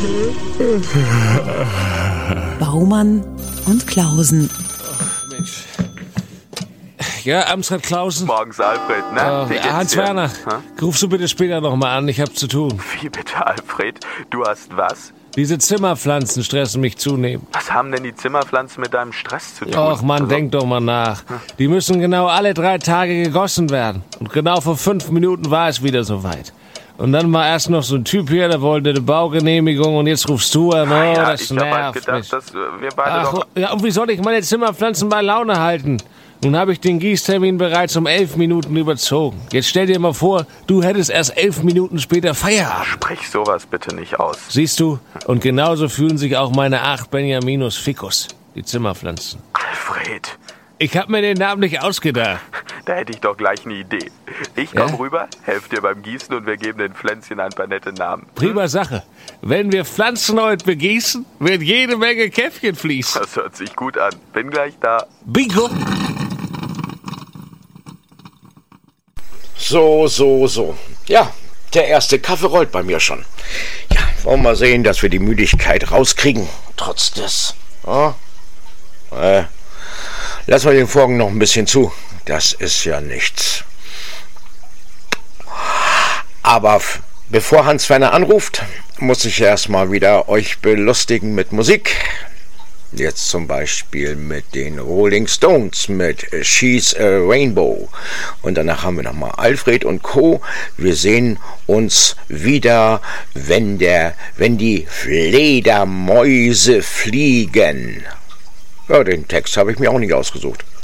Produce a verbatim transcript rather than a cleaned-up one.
Baumann und Klausen. Mensch. Ja, Amtsrat Klausen. Morgens, Alfred, ne? Oh, Hans-Werner, rufst du bitte später nochmal an, ich hab zu tun. Wie bitte, Alfred? Du hast was? Diese Zimmerpflanzen stressen mich zunehmend. Was haben denn die Zimmerpflanzen mit deinem Stress zu tun? Och Mann, also, denk doch mal nach. Die müssen genau alle drei Tage gegossen werden. Und genau vor fünf Minuten war es wieder soweit. Und dann war erst noch so ein Typ hier, der wollte eine Baugenehmigung und jetzt rufst du an. Oh, ja, das ich nervt hab halt gedacht, mich. dass wir beide Ach, doch... ja, und wie soll ich meine Zimmerpflanzen bei Laune halten? Nun habe ich den Gießtermin bereits um elf Minuten überzogen. Jetzt stell dir mal vor, du hättest erst elf Minuten später Feierabend. Sprich sowas bitte nicht aus. Siehst du? Und genauso fühlen sich auch meine acht Benjaminus Ficus, die Zimmerpflanzen. Alfred, Ich hab mir den Namen nicht ausgedacht. da hätte ich doch gleich eine Idee. Ich komm Ja? rüber, helf dir beim Gießen und wir geben den Pflänzchen ein paar nette Namen. Prima Sache. Wenn wir Pflanzen heute begießen, wird jede Menge Käffchen fließen. Das hört sich gut an. Bin gleich da. Bingo! So, so, so. Ja, der erste Kaffee rollt bei mir schon. Ja, wollen wir mal sehen, dass wir die Müdigkeit rauskriegen. Trotz des. Ja? Äh, lassen wir den Vorgang noch ein bisschen zu. Das ist ja nichts. Aber f- bevor Hans-Werner anruft, muss ich erstmal wieder euch belustigen mit Musik. Jetzt zum Beispiel mit den Rolling Stones mit She's a Rainbow. Und danach haben wir nochmal Alfred und Co. Wir sehen uns wieder, wenn der, wenn die Fledermäuse fliegen. Ja, den Text habe ich mir auch nicht ausgesucht.